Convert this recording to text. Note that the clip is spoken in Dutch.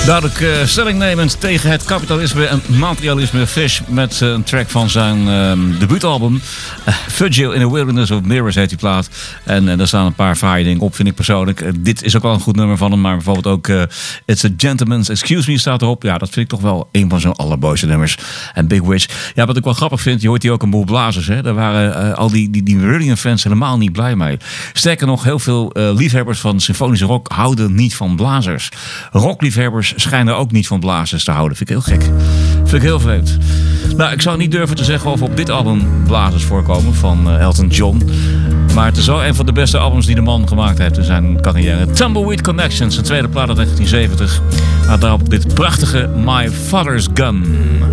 Duidelijk stellingnemend tegen het kapitalisme en materialisme. Fish met een track van zijn debuutalbum. Virgil in a Wilderness of Mirrors heet die plaat. En daar staan een paar fraaie dingen op, vind ik persoonlijk. Dit is ook wel een goed nummer van hem. Maar bijvoorbeeld ook It's a Gentleman's Excuse Me staat erop. Ja, dat vind ik toch wel een van zijn allermooiste nummers. En Big Witch. Ja, wat ik wel grappig vind, je hoort hier ook een boel blazers. Hè? Daar waren al die Marillion fans helemaal niet blij mee. Sterker nog, heel veel liefhebbers van symfonische rock houden niet van blazers. Rockliefhebbers schijnen ook niet van blazers te houden. Vind ik heel gek. Vind ik heel vreemd. Nou, ik zou niet durven te zeggen of op dit album blazers voorkomen van Elton John. Maar het is wel een van de beste albums die de man gemaakt heeft in zijn carrière. Tumbleweed Connections, zijn tweede plaat uit 1970. Maar daarop dit prachtige My Father's Gun.